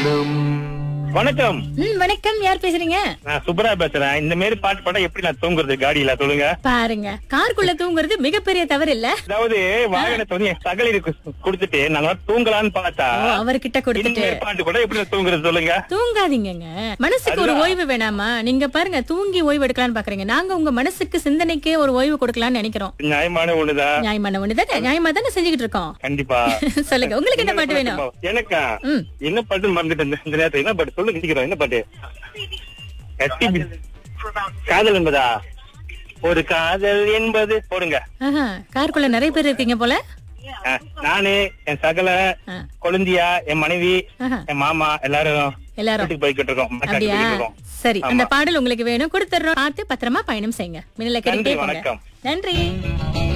வணக்கம். வணக்கம். யார் பேசுறீங்க? நான் சுப்ரா பேசுறேன். இந்த மாதிரி பாட்டு பாட்டா எப்படி நான் தூங்குறது காடியில சொல்லுங்க. பாருங்க, காருக்குள்ள தூங்குறது மிகப்பெரிய தவறு இல்ல. அதாவது வாகனத்தை வந்து என் சகலிற்கு கொடுத்துட்டு நாங்க தூங்கலான்னு பார்த்தா அவர்கிட்ட கொடுத்துட்டு இந்த மாதிரி பாட்டு கூட எப்படி நான் தூங்குறது சொல்லுங்க. தூங்காதீங்கங்க. மனசுக்கு ஒரு ஓய்வு வேணாமா? நீங்க பாருங்க, தூங்கி ஓய்வு எடுக்கலாம்னு பாக்குறீங்க. நாங்க உங்க மனசுக்கு சிந்தனைக்கே ஒரு ஓய்வு கொடுக்கலாம்னு நினைக்கிறோம். நியாயமான ஒண்ணுதான். நியாயமான ஒண்ணுதானே? நியாயமா தானே செஞ்சுக்கிட்டு இருக்கோம். கண்டிப்பா. சொல்லுங்க, உங்களுக்கு என்ன பாட்டு வேணும்? எனக்கா என்ன பாட்டு மறந்துட்டு இந்த நேரத்துல என்ன பாட்டு சொல்லுங்க. என்ன பாட்டு? காதல் என்பதா? ஒரு காதல் என்பது போடுங்க. காருக்குள்ள நிறைய பேர் இருக்கீங்க போல. நானு, என் சகல, கொழுந்தியா, என் மனைவி, என் மாமா எல்லாரும் போய்கிட்டு இருக்கோம். சரி, அந்த பாடல் உங்களுக்கு வேணும், கொடுத்துறோம். பார்த்து பத்திரமா பயணம் செய்யுங்க. மின்னல கேட்டுட்டே போங்க. வணக்கம். நன்றி.